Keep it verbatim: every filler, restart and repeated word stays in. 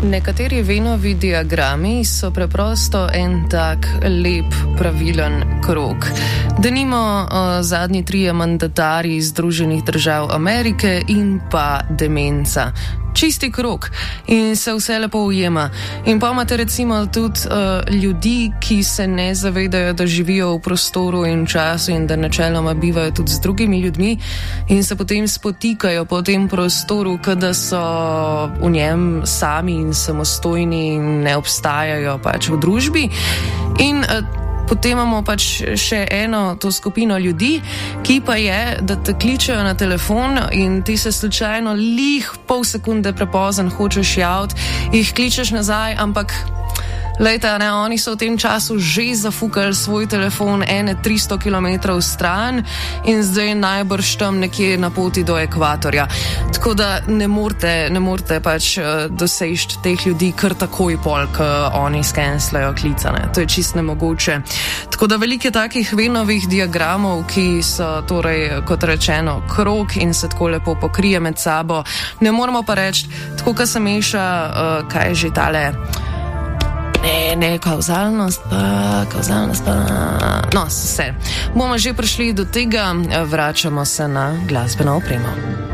Nekateri Vennovi diagrami so preprosto en tak lep, pravilen krog. Denimo uh, zadnji trije mandatarji Združenih držav Amerike in pa demenca. Čisti krog in se vse lepo ujema. In pa imate recimo tudi uh, ljudi, ki se ne zavedajo, da živijo v prostoru in času in da načeloma bivajo tudi z drugimi ljudmi in se potem spotikajo po tem prostoru, kada so v njem sami in samostojni in ne obstajajo pač v družbi. In uh, Potem imamo pač še eno to skupino ljudi, ki pa je, da te kličejo na telefon in ti se slučajno lih pol sekunde prepozen hočeš javiti, jih kličeš nazaj, ampak lejte, ne, oni so v tem času že zafukali svoj telefon ene tristo kilometrov stran in zdaj najbrž tam nekje na poti do ekvatorja. Tako da ne morete, ne morete pač uh, doseči teh ljudi kar takoj pol, ko oni skenslajo klicane. To je čist nemogoče. Tako da veliko je takih Vennovih diagramov, ki so torej, kot rečeno, krog in se tako lepo pokrije med sabo. Ne moramo pa reči, tako kot se meša, uh, kaj je že tale... Ne, ne, kauzalnost pa, kauzalnost pa... No, vse. Bomo že prišli do tega, vračamo se na glasbeno opremo.